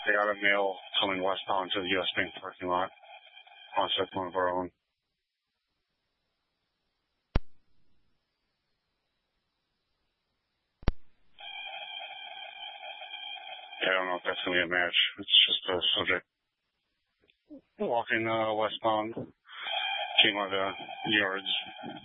They got a mail coming westbound to the U.S. Bank parking lot. Contact one of our own. I don't know if that's going to be a match. It's just a subject walking westbound. Came out of the yards